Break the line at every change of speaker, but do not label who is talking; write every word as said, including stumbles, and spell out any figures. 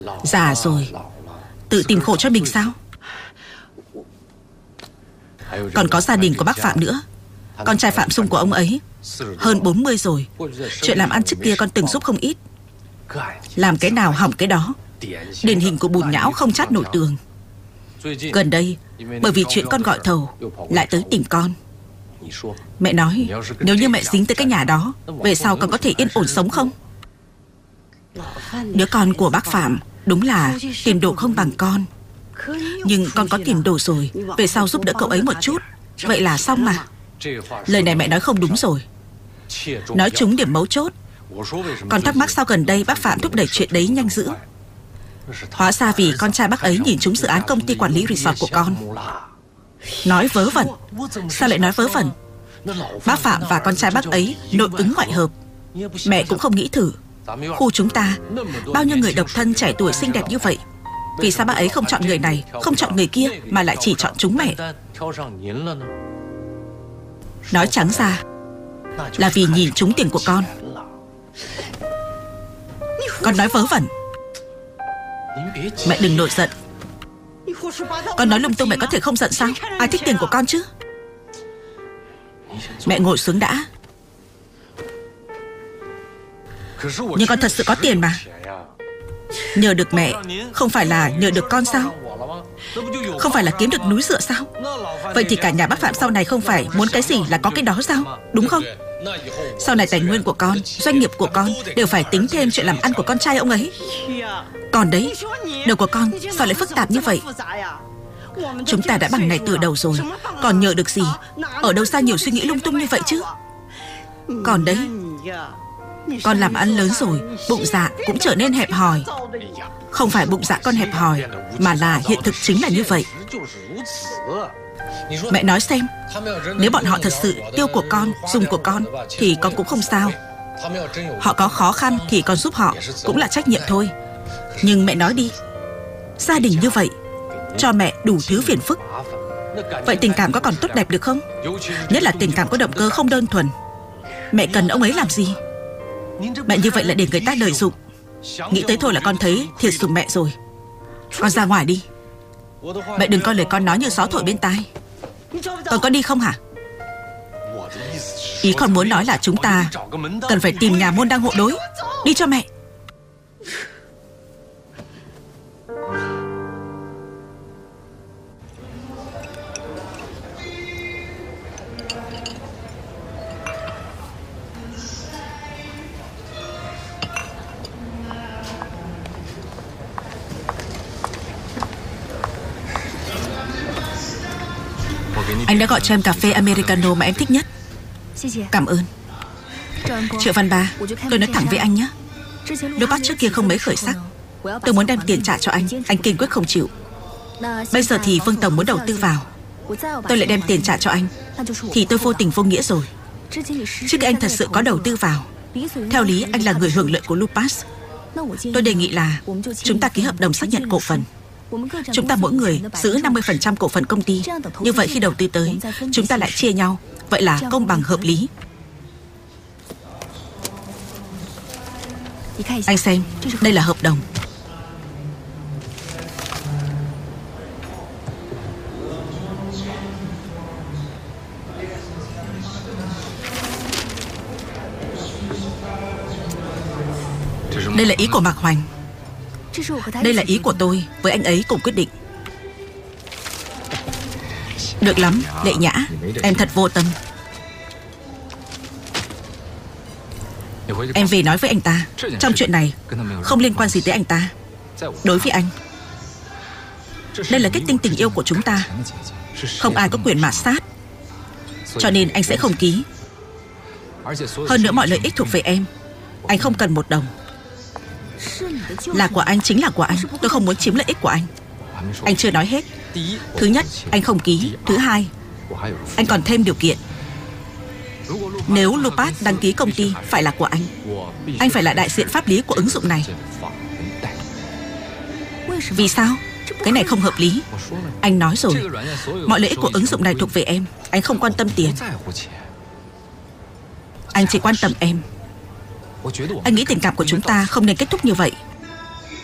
Già rồi, tự tìm khổ cho mình sao? Còn có gia đình của bác Phạm nữa. Con trai Phạm Sung của ông ấy hơn bốn mươi rồi. Chuyện làm ăn trước kia con từng giúp không ít. Làm cái nào hỏng cái đó. Điển hình của bùn nhão không chát nổi tường. Gần đây, bởi vì chuyện con gọi thầu, lại tới tìm con. Mẹ nói, nếu như mẹ dính tới cái nhà đó, về sau con có thể yên ổn sống không? Đứa con của bác Phạm đúng là tiền đồ không bằng con. Nhưng con có tiền đồ rồi, về sau giúp đỡ cậu ấy một chút, vậy là xong mà. Lời này mẹ nói không đúng rồi. Nói trúng điểm mấu chốt. Con thắc mắc sao gần đây bác Phạm thúc đẩy chuyện đấy nhanh dữ. Hóa ra vì con trai bác ấy nhìn trúng dự án công ty quản lý resort của con. Nói vớ vẩn. Sao lại nói vớ vẩn? Bác Phạm và con trai bác ấy nội ứng ngoại hợp. Mẹ cũng không nghĩ thử. Khu chúng ta bao nhiêu người độc thân trẻ tuổi xinh đẹp như vậy, vì sao bác ấy không chọn người này, không chọn người kia, mà lại chỉ chọn chúng mẹ? Nói trắng ra là vì nhìn trúng tiền của con. Con nói vớ vẩn. Mẹ đừng nổi giận. Con nói lung tung mẹ có thể không giận sao? Ai thích tiền của con chứ? Mẹ ngồi xuống đã. Nhưng con thật sự có tiền mà. Nhờ được mẹ, không phải là nhờ được con sao? Không phải là kiếm được núi dựa sao? Vậy thì cả nhà bác Phạm sau này không phải muốn cái gì là có cái đó sao? Đúng không? Sau này tài nguyên của con, doanh nghiệp của con đều phải tính thêm chuyện làm ăn của con trai ông ấy. Còn đấy, đầu của con sao lại phức tạp như vậy? Chúng ta đã bằng này từ đầu rồi, còn nhờ được gì? Ở đâu ra nhiều suy nghĩ lung tung như vậy chứ? Còn đấy, con làm ăn lớn rồi, bụng dạ cũng trở nên hẹp hòi. Không phải bụng dạ con hẹp hòi, mà là hiện thực chính là như vậy. Mẹ nói xem, nếu bọn họ thật sự tiêu của con, dùng của con, thì con cũng không sao. Họ có khó khăn thì con giúp họ, cũng là trách nhiệm thôi. Nhưng mẹ nói đi, gia đình như vậy cho mẹ đủ thứ phiền phức. Vậy tình cảm có còn tốt đẹp được không? Nhất là tình cảm có động cơ không đơn thuần. Mẹ cần ông ấy làm gì? Mẹ như vậy là để người ta lợi dụng. Nghĩ tới thôi là con thấy thiệt sùng mẹ rồi. Con ra ngoài đi. Mẹ đừng coi lời con nói như gió thổi bên tai. Con có đi không hả? Ý con muốn nói là chúng ta cần phải tìm nhà môn đăng hộ đối. Đi cho mẹ. Anh đã gọi cho em cà phê Americano mà em thích nhất. Cảm ơn. Triệu Văn Ba, tôi nói thẳng với anh nhé. Lúc bắt trước kia không mấy khởi sắc. Tôi muốn đem tiền trả cho anh, anh kiên quyết không chịu. Bây giờ thì Vương Tổng muốn đầu tư vào, tôi lại đem tiền trả cho anh, thì tôi vô tình vô nghĩa rồi. Trước khi anh thật sự có đầu tư vào, theo lý anh là người hưởng lợi của Lupas. Tôi đề nghị là chúng ta ký hợp đồng xác nhận cổ phần. Chúng ta mỗi người giữ năm mươi phần trăm cổ phần công ty. Như vậy khi đầu tư tới, chúng ta lại chia nhau. Vậy là công bằng hợp lý. Anh xem, đây là hợp đồng. Đây là ý của Mạc Hoành. Đây là ý của tôi với anh ấy cùng quyết định. Được lắm, Lệ Nhã, em thật vô tâm. Em về nói với anh ta, trong chuyện này không liên quan gì tới anh ta. Đối với anh, đây là kết tinh tình yêu của chúng ta, không ai có quyền mạt sát. Cho nên anh sẽ không ký. Hơn nữa mọi lợi ích thuộc về em. Anh không cần một đồng. Là của anh chính là của anh. Tôi không muốn chiếm lợi ích của anh. Anh chưa nói hết. Thứ nhất, anh không ký. Thứ hai, anh còn thêm điều kiện. Nếu Lupas đăng ký công ty phải là của anh, anh phải là đại diện pháp lý của ứng dụng này. Vì sao? Cái này không hợp lý. Anh nói rồi, mọi lợi ích của ứng dụng này thuộc về em. Anh không quan tâm tiền. Anh chỉ quan tâm em. Anh nghĩ tình cảm của chúng ta không nên kết thúc như vậy.